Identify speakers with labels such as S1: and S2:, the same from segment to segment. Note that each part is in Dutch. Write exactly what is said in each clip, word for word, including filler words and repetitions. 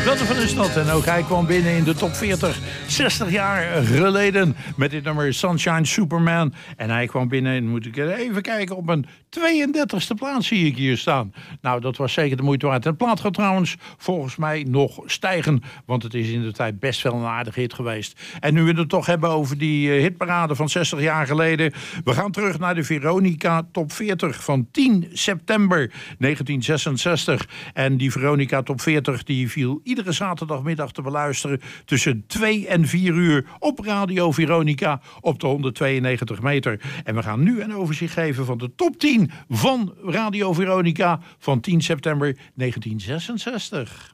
S1: Van is dat. En ook hij kwam binnen in de top veertig, zestig jaar geleden, met dit nummer Sunshine Superman. En hij kwam binnen, en moet ik even kijken, op een tweeëndertigste plaats zie ik hier staan. Nou, dat was zeker de moeite waard. Het plaat gaat trouwens volgens mij nog stijgen, want het is in de tijd best wel een aardige hit geweest. En nu we het toch hebben over die hitparade van zestig jaar geleden, we gaan terug naar de Veronica Top veertig van tien september negentien zesenzestig. En die Veronica Top veertig die viel iedere zaterdagmiddag te beluisteren tussen twee en vier uur op Radio Veronica op de honderdtweeënnegentig meter. En we gaan nu een overzicht geven van de top tien van Radio Veronica van tien september negentien zesenzestig.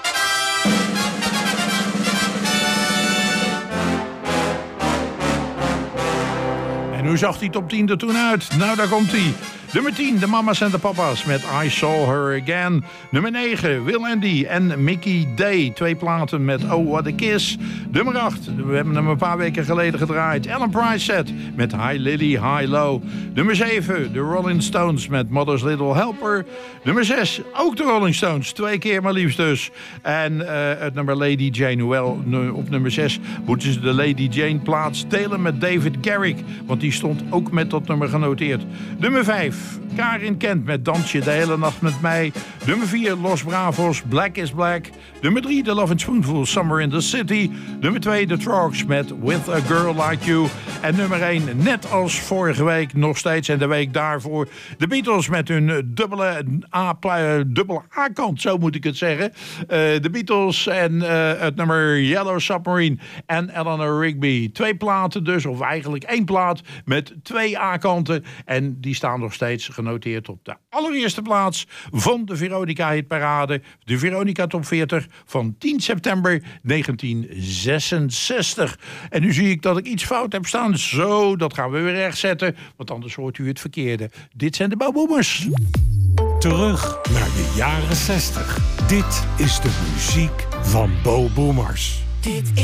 S1: En hoe zag die top tien er toen uit? Nou, daar komt hij. Nummer tien, de mama's en de papa's met I Saw Her Again. Nummer negen, Will Andy en Mickey Day. Twee platen met Oh What a Kiss. Nummer acht, we hebben hem een paar weken geleden gedraaid. Alan Price set met High Lily, High Low. Nummer zeven, de Rolling Stones met Mother's Little Helper. Nummer zes, ook de Rolling Stones. Twee keer maar liefst dus. En uh, het nummer Lady Jane. Hoewel op nummer zes moeten ze de Lady Jane plaats delen met David Garrick. Want die stond ook met dat nummer genoteerd. Nummer vijf. Karin Kent met Dans je de hele nacht met mij. Nummer vier, Los Bravos, Black is Black. Nummer drie, The Lovin' Spoonful, Summer in the City. Nummer twee, The Trogs met With a Girl Like You. En nummer één, net als vorige week, nog steeds en de week daarvoor, de Beatles met hun dubbele A, dubbele A-kant, zo moet ik het zeggen. Uh, de Beatles en uh, het nummer Yellow Submarine en Eleanor Rigby. Twee platen dus, of eigenlijk één plaat met twee A-kanten. En die staan nog steeds genoteerd op de allereerste plaats van de Veronica Hitparade. De Veronica Top veertig van tien september negentien zesenzestig. En nu zie ik dat ik iets fout heb staan. Zo, dat gaan we weer rechtzetten, want anders hoort u het verkeerde. Dit zijn de Bo Boomers.
S2: Terug naar de jaren zestig. Dit is de muziek van Bo Boomers.
S3: Dit is